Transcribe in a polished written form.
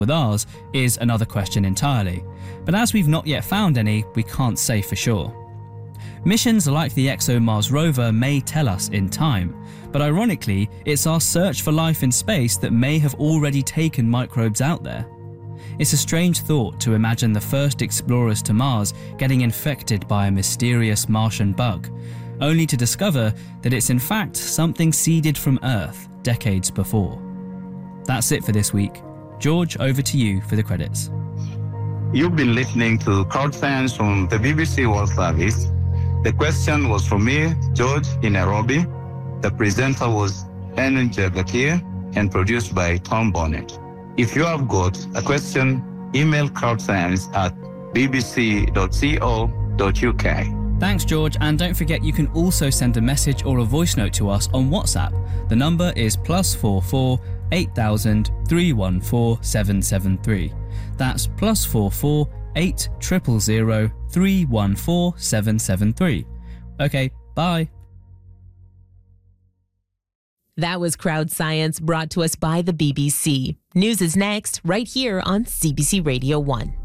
with ours is another question entirely. But as we've not yet found any, we can't say for sure. Missions like the ExoMars rover may tell us in time, but ironically, it's our search for life in space that may have already taken microbes out there. It's a strange thought to imagine the first explorers to Mars getting infected by a mysterious Martian bug, only to discover that it's in fact something seeded from Earth decades before. That's it for this week. George, over to you for the credits. You've been listening to Crowd Science from the BBC World Service. The question was from me, George, in Nairobi. The presenter was Henry Jagakir and produced by Tom Bonnet. If you have got a question, email crowdscience@bbc.co.uk. Thanks, George, and don't forget you can also send a message or a voice note to us on WhatsApp. The number is +44 8000 314 773. That's +44 8000 314 773. Okay, bye. That was Crowd Science, brought to us by the BBC. News is next, right here on CBC Radio 1.